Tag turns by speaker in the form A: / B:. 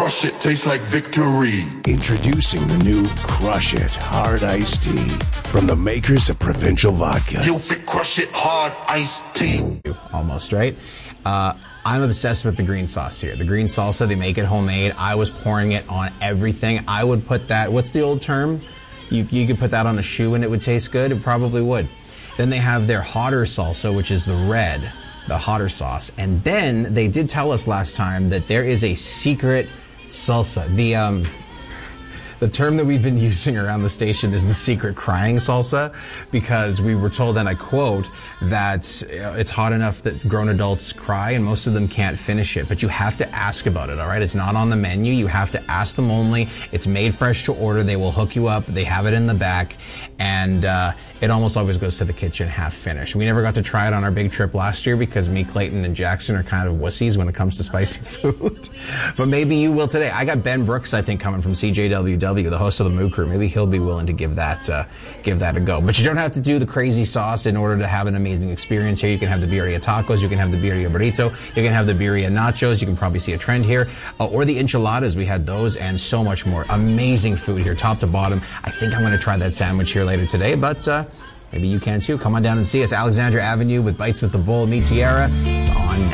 A: crush it, tastes like victory.
B: Introducing the new Crush It Hard Iced Tea from the makers of Provincial Vodka.
A: You fit crush it hard iced tea.
C: Almost, right? I'm obsessed with the green sauce here. The green salsa, they make it homemade. I was pouring it on everything. I would put that, what's the old term? You could put that on a shoe and it would taste good? It probably would. Then they have their hotter salsa, which is the red, the hotter sauce. And then they did tell us last time that there is a secret salsa. The term that we've been using around the station is the secret crying salsa, because we were told, and I quote, that it's hot enough that grown adults cry and most of them can't finish it. But you have to ask about it, all right? It's not on the menu. You have to ask them only. It's made fresh to order. They will hook you up. They have it in the back. And it almost always goes to the kitchen half finished. We never got to try it on our big trip last year because me, Clayton, and Jackson are kind of wussies when it comes to spicy food. But maybe you will today. I got Ben Brooks, I think, coming from CJWW, the host of the Moo Crew. Maybe he'll be willing to give that a go. But you don't have to do the crazy sauce in order to have an amazing experience here. You can have the birria tacos. You can have the birria burrito. You can have the birria nachos. You can probably see a trend here. Or the enchiladas. We had those and so much more. Amazing food here, top to bottom. I think I'm going to try that sandwich here later today, but maybe you can too. Come on down and see us. Alexandra Avenue with Bites with the Bull. Meet Tiara. It's on now.